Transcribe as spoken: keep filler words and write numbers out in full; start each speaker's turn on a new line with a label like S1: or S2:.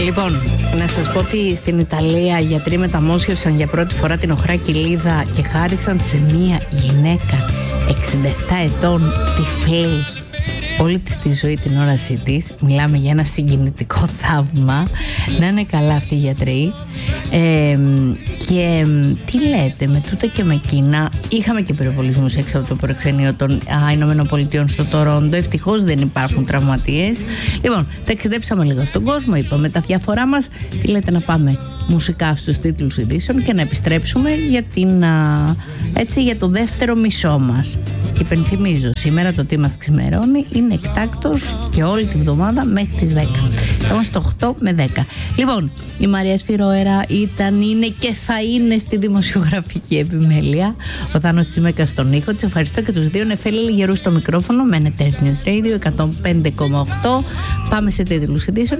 S1: Λοιπόν, να σας πω ότι στην Ιταλία γιατροί μεταμόσχευσαν για πρώτη φορά την οχρά κοιλίδα και χάρισαν σε μία γυναίκα εξήντα επτά ετών τυφλή όλη της τη ζωή την όρασή της. Μιλάμε για ένα συγκινητικό θαύμα. Να είναι καλά αυτοί οι γιατροί. Ε, και τι λέτε, με τούτα και με εκείνα είχαμε και πυροβολισμούς έξω από το προξενείο των Ηνωμένων Πολιτειών στο Τορόντο. Ευτυχώς δεν υπάρχουν τραυματίες. Λοιπόν, ταξιδέψαμε λίγο στον κόσμο, είπαμε τα διάφορά μας. Τι λέτε να πάμε μουσικά στους τίτλους ειδήσεων και να επιστρέψουμε για, την, α, έτσι, για το δεύτερο μισό μας. Υπενθυμίζω, σήμερα το τι μας ξημερώνει είναι εκτάκτος και όλη τη βδομάδα μέχρι τις δέκα. Θα είμαστε οκτώ με δέκα. Λοιπόν, η Μαρία Σφυρόερα ήταν, είναι και θα είναι στη δημοσιογραφική επιμέλεια. Ο Θάνος Τσιμέκας στον ήχο. Της ευχαριστώ και τους δύο. Νεφέλη Λιγερού στο μικρόφωνο. Μένετε Earth News Radio εκατόν πέντε κόμμα οκτώ. Πάμε σε τίτλους ειδήσεων.